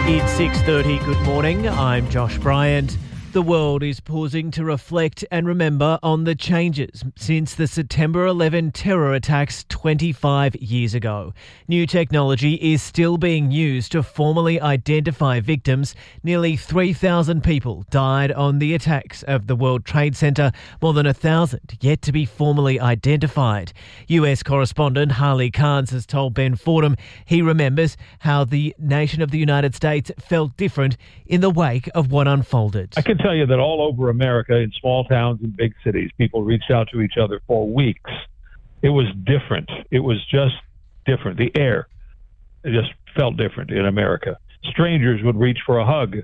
It's 6:30. Good morning. I'm Josh Bryant. The world is pausing to reflect and remember on the changes since the September 11 terror attacks 25 years ago. New technology is still being used to formally identify victims. Nearly 3,000 people died on the attacks of the World Trade Center, more than 1,000 yet to be formally identified. US correspondent Harley Carnes has told Ben Fordham he remembers how the nation of the United States felt different in the wake of what unfolded. I can tell you that all over America, in small towns and big cities, people reached out to each other for weeks. It was different. It was just different. The air just felt different in America. Strangers would reach for a hug.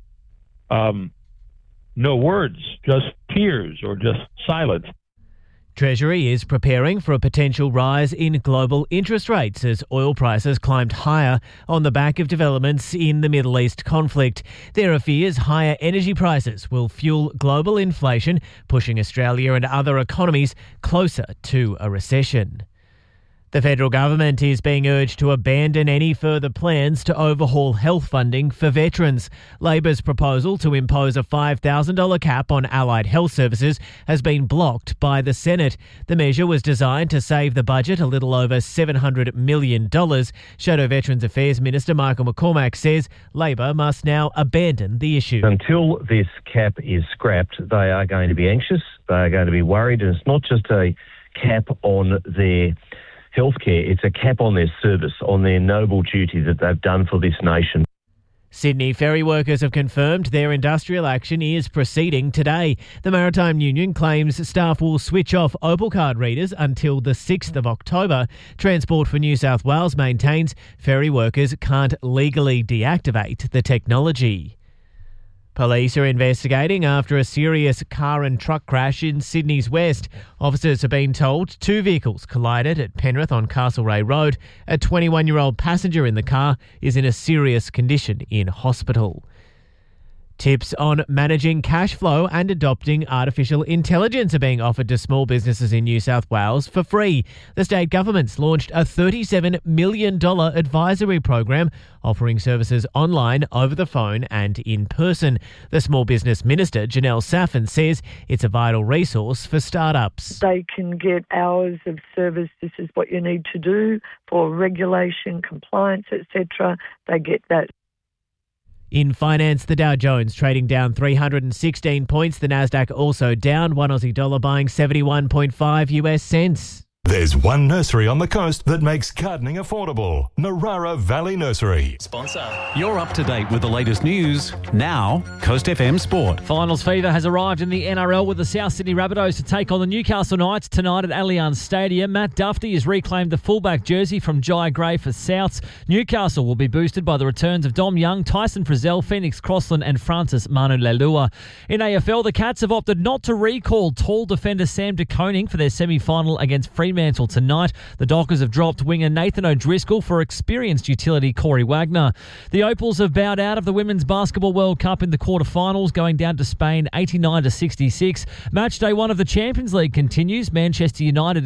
No words, just tears or just silence. Treasury is preparing for a potential rise in global interest rates as oil prices climbed higher on the back of developments in the Middle East conflict. There are fears higher energy prices will fuel global inflation, pushing Australia and other economies closer to a recession. The federal government is being urged to abandon any further plans to overhaul health funding for veterans. Labor's proposal to impose a $5,000 cap on allied health services has been blocked by the Senate. The measure was designed to save the budget a little over $700 million. Shadow Veterans Affairs Minister Michael McCormack says Labor must now abandon the issue. Until this cap is scrapped, they are going to be anxious, they are going to be worried, and it's not just a cap on their healthcare, it's a cap on their service, on their noble duty that they've done for this nation. Sydney ferry workers have confirmed their industrial action is proceeding today. The Maritime Union claims staff will switch off Opal card readers until the 6th of October. Transport for New South Wales maintains ferry workers can't legally deactivate the technology. Police are investigating after a serious car and truck crash in Sydney's west. Officers have been told two vehicles collided at Penrith on Castlereagh Road. A 21-year-old passenger in the car is in a serious condition in hospital. Tips on managing cash flow and adopting artificial intelligence are being offered to small businesses in New South Wales for free. The state government's launched a $37 million advisory program offering services online, over the phone and in person. The Small Business Minister, Janelle Saffin, says it's a vital resource for startups. They can get hours of service. This is what you need to do for regulation, compliance, etc. They get that. In finance, the Dow Jones trading down 316 points. The Nasdaq also down, $1 Aussie buying 71.5 US cents. There's one nursery on the coast that makes gardening affordable. Narara Valley Nursery. Sponsor. You're up to date with the latest news. Now, Coast FM Sport. Finals fever has arrived in the NRL with the South Sydney Rabbitohs to take on the Newcastle Knights tonight at Allianz Stadium. Matt Duffy has reclaimed the fullback jersey from Jai Gray for Souths. Newcastle will be boosted by the returns of Dom Young, Tyson Frizzell, Phoenix Crossland and Francis Manu Leilua. In AFL, the Cats have opted not to recall tall defender Sam De Koning for their semi-final against Fremantle tonight. The Dockers have dropped winger Nathan O'Driscoll for experienced utility Corey Wagner. The Opals have bowed out of the Women's Basketball World Cup in the quarterfinals, going down to Spain 89-66. Match day one of the Champions League continues. Manchester United